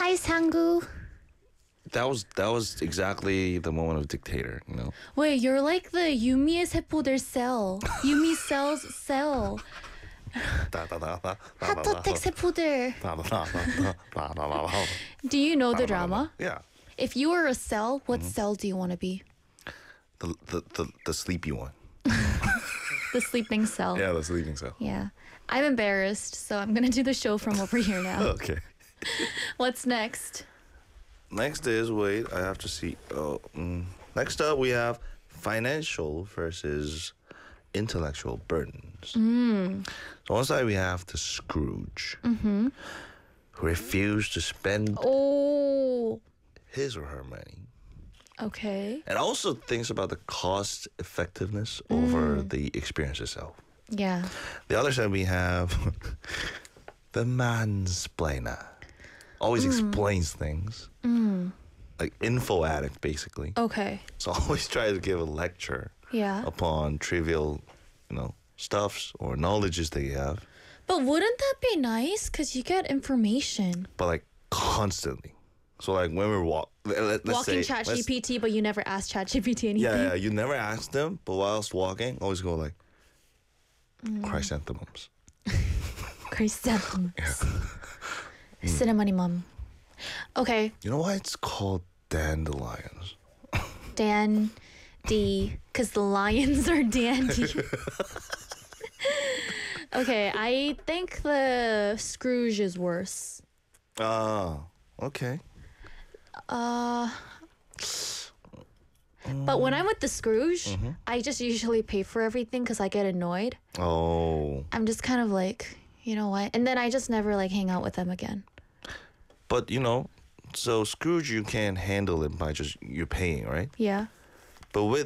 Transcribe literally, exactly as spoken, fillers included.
Hi, Sangu. That was that was exactly the moment of dictator, you know. Wait, you're like the 유미의 세포들 cell. 유미 cells cell. 하토텍 세포들. Do you know the drama? Yeah. If you were a cell, what cell do you want to be? The, the the the sleepy one. The sleeping cell. Yeah, the sleeping cell. Yeah. I'm embarrassed, so I'm gonna do the show from over here now. Okay. What's next? Next is wait, I have to see. Oh, mm. Next up we have financial versus intellectual burdens. Mm. So one side we have the Scrooge, Mm-hmm. who refused to spend Oh. his or her money, Okay. and also thinks about the cost effectiveness over the experience itself. Yeah. The other side we have the mansplainer. Always explains things. Mm. Like info addict, basically. Okay. So always try to give a lecture Yeah. upon trivial, you know, stuffs or knowledges that you have, But wouldn't that be nice? Because you get information. but like constantly. So like when we're walk, let, let- let's Walking say, Chat let's- G P T, but you never ask Chat G P T anything. Yeah, yeah, you never ask them, but whilst walking, always go like Mm. chrysanthemums. Chrysanthemums. Hmm. Cinnamony mum. Okay, You know why it's called dandelions? Dan D, because the lions are dandy. Okay, I think the Scrooge is worse. Ah, okay. Uh, but when I'm with the Scrooge, Mm-hmm. I just usually pay for everything because I get annoyed. Oh, I'm just kind of like, you know what? And then I just never like hang out with them again. but you know, so Scrooge, you can handle it by just you're paying, right? Yeah. But with